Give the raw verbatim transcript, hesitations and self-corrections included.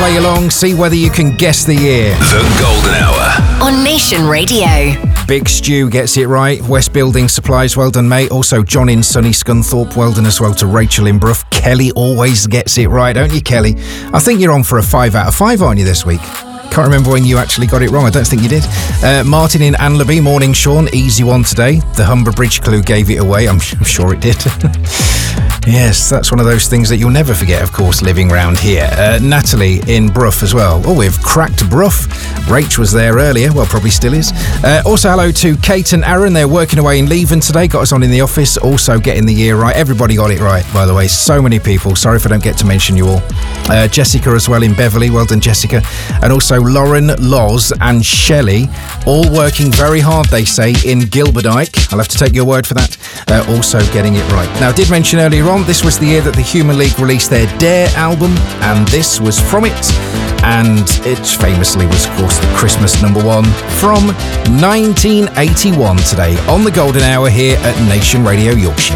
play along, see whether you can guess the year. The Golden Hour on Nation Radio. Big Stu gets it right. West Building Supplies, well done, mate. Also, John in sunny Scunthorpe, well done as well to Rachel in Brough. Kelly always gets it right, don't you, Kelly? I think you're on for a five out of five, aren't you, this week? Can't remember when you actually got it wrong. I don't think you did. Uh, Martin in Anlaby, morning, Sean. Easy one today. The Humber Bridge clue gave it away. I'm, I'm sure it did. Yes, that's one of those things that you'll never forget, of course, living round here. Uh, Natalie in Brough as well. Oh, we've cracked Brough. Rach was there earlier. Well, probably still is. Uh, also, hello to Kate and Aaron. They're working away in Leven today. Got us on in the office. Also getting the year right. Everybody got it right, by the way. So many people. Sorry if I don't get to mention you all. Uh, Jessica as well in Beverley. Well done, Jessica. And also Lauren, Loz and Shelley, all working very hard, they say, in Gilberdike. I'll have to take your word for that. Uh, also getting it right. Now, I did mention earlier on, this was the year that the Human League released their Dare album, and this was from it. And it famously was, of course, the Christmas number one from nineteen eighty-one today on the Golden Hour here at Nation Radio Yorkshire.